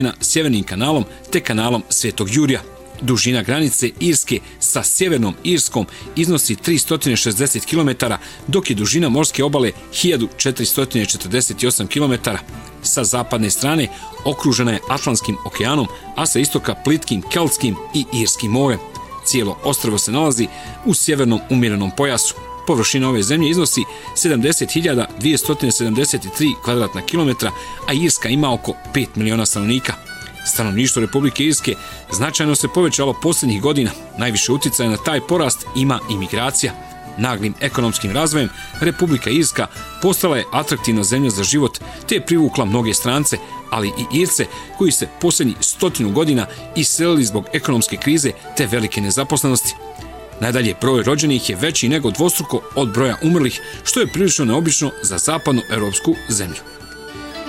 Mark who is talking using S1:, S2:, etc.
S1: Sjevernim kanalom te kanalom Svetog Jurija. Dužina granice Irske sa Sjevernom Irskom iznosi 360 km, dok je dužina morske obale 1448 km. Sa zapadne strane okružena je Atlantskim okeanom, a sa istoka plitkim Keltskim i Irskim morem. Cijelo ostrvo se nalazi u sjevernom umjerenom pojasu. Površina ove zemlje iznosi 70.273 kvadratna kilometra, a Irska ima oko 5 miliona stanovnika. Stanovništvo Republike Irske značajno se povećalo posljednjih godina. Najviše utjecaja na taj porast ima imigracija. Naglim ekonomskim razvojem Republika Irska postala je atraktivna zemlja za život, te je privukla mnoge strance, ali i Irce koji se posljednjih 100 godina iselili zbog ekonomske krize te velike nezaposlenosti. Nadalje, broj rođenih je veći nego dvostruko od broja umrlih, što je prilično neobično za zapadnoevropsku zemlju.